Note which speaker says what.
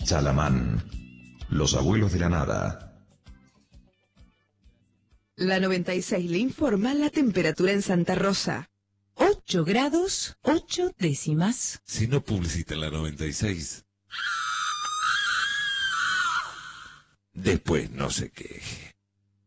Speaker 1: Chalamán, los abuelos de la nada.
Speaker 2: La 96 le informa la temperatura en Santa Rosa.
Speaker 3: 8 grados, 8 décimas.
Speaker 4: Si no publicita en la 96, después no se queje.